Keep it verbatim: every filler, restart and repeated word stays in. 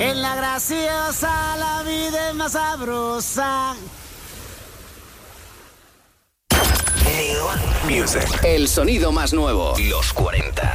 En la graciosa la vida es más sabrosa. New Music. El sonido más nuevo. Los cuarenta.